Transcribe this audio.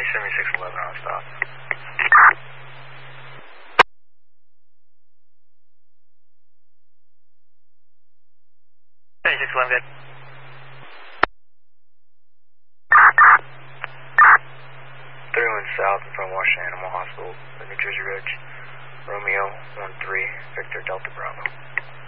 7611 on stop. 7611, good. South in front of Washington Animal Hospital, New Jersey Ridge, Romeo 13, Victor Delta Bravo.